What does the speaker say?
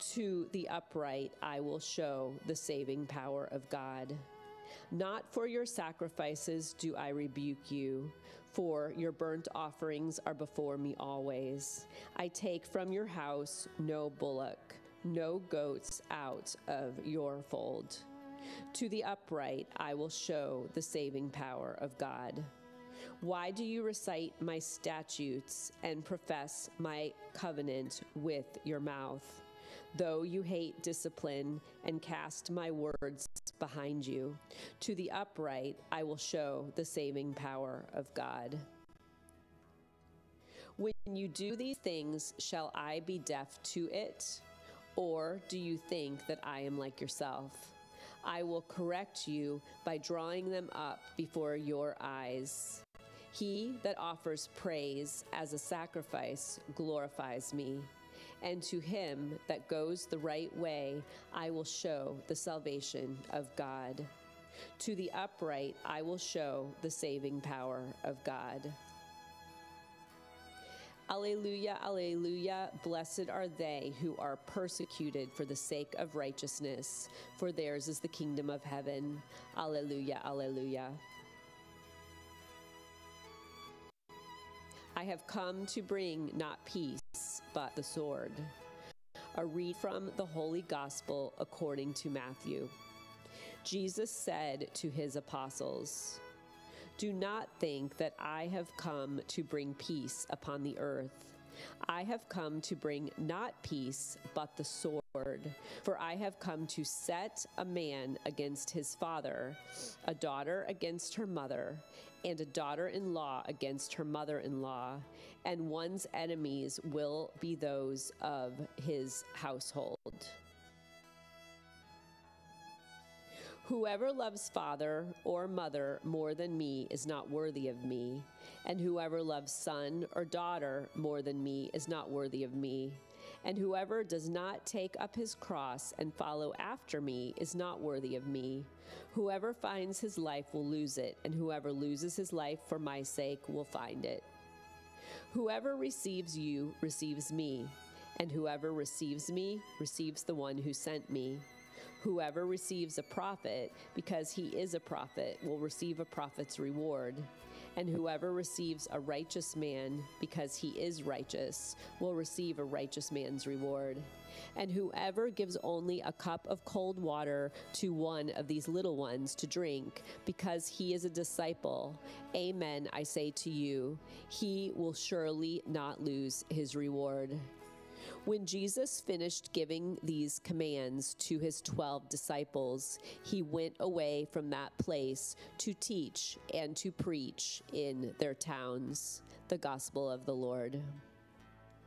To the upright I will show the saving power of God. Not for your sacrifices do I rebuke you, for your burnt offerings are before me always. I take from your house no bullock, no goats out of your fold. To the upright I will show the saving power of God. Why do you recite my statutes and profess my covenant with your mouth? Though you hate discipline and cast my words behind you, to the upright I will show the saving power of God. When you do these things, shall I be deaf to it? Or do you think that I am like yourself? I will correct you by drawing them up before your eyes. He that offers praise as a sacrifice glorifies me, and to him that goes the right way I will show the salvation of God. To the upright I will show the saving power of God. Alleluia, alleluia, blessed are they who are persecuted for the sake of righteousness, for theirs is the kingdom of heaven. Alleluia, alleluia. I have come to bring not peace, but the sword. A read from the Holy Gospel according to Matthew. Jesus said to his apostles, "Do not think that I have come to bring peace upon the earth. I have come to bring not peace, but the sword. For I have come to set a man against his father, a daughter against her mother, and a daughter-in-law against her mother-in-law, and one's enemies will be those of his household. Whoever loves father or mother more than me is not worthy of me, and whoever loves son or daughter more than me is not worthy of me. And whoever does not take up his cross and follow after me is not worthy of me. Whoever finds his life will lose it, and whoever loses his life for my sake will find it. Whoever receives you receives me, and whoever receives me receives the one who sent me. Whoever receives a prophet, because he is a prophet, will receive a prophet's reward. And whoever receives a righteous man, because he is righteous, will receive a righteous man's reward. And whoever gives only a cup of cold water to one of these little ones to drink, because he is a disciple, amen, I say to you, he will surely not lose his reward." When Jesus finished giving these commands to his 12 disciples, he went away from that place to teach and to preach in their towns. The Gospel of the Lord.